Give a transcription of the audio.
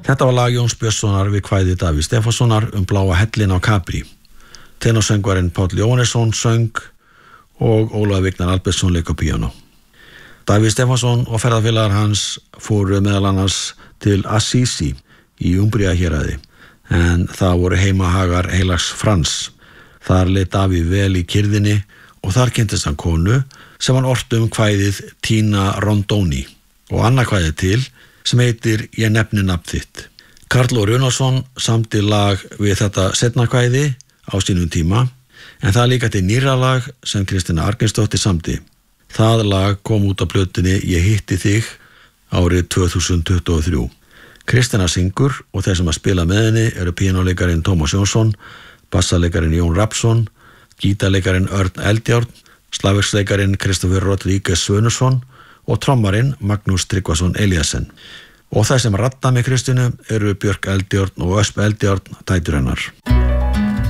Þetta var lag Jóns Björnssonar við kvæði Davíðs Stefánssonar Bláa hellinn á Capri. Tenorsöngvarinn Páll Jóhannesson söng og Ólafur Vignar Albertsson lék á píanó. Davíð Stefánsson og ferðafélagar hans fóru meðal annars til Assisi í Umbría héraði, en það voru heimahagar heilags Frans. Þar leit Davíð vel í kyrrðinni og þar kynntist hann konu sem hann orti kvæðið Tina Rondoni og annað kvæðið til sem heitir Ég nefni nafn þitt. Karl Óri Unnarsson samdi lag við þetta seinna kvæði á sínum tíma, en það er líka til nýrra lag sem Kristína Arngrímsdóttir samdi. Það lag kom út á plötunni Ég hitti þig árið 2023. Kristína syngur og þeir sem að spila með henni eru píanóleikarin Tómas Jónsson, bassaleikarin Jón Rapsson, gítarleikarin Örn Eldjárn, slagverksleikarin Kristoffer Rodríguez Svönusson og trommarinn Magnús Tryggvason Eliasen. Og þeir sem radda með Kristínu eru Björk Eldjárn og Ösp Eldjárn, dætur hennar.